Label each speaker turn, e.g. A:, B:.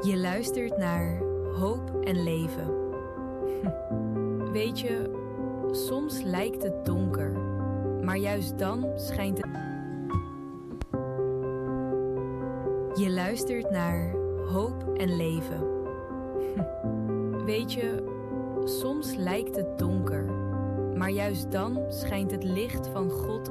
A: Je luistert naar Hoop en Leven. Weet je, soms lijkt het donker, maar juist dan schijnt het... Je luistert naar Hoop en Leven. Weet je, soms lijkt het donker, maar juist dan schijnt het licht van God